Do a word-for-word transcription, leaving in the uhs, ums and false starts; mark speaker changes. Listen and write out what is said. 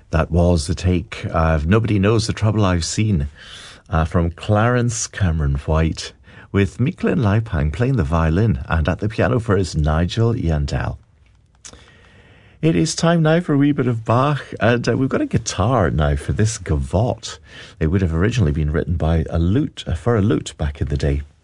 Speaker 1: That was the take of Nobody Knows the Trouble I've Seen uh, from Clarence Cameron White, with Micklin Leipang playing the violin, and at the piano for us, Nigel Yandell. It is time now for a wee bit of Bach, and uh, we've got a guitar now for this gavotte. It would have originally been written by a lute, uh, for a lute back in the day.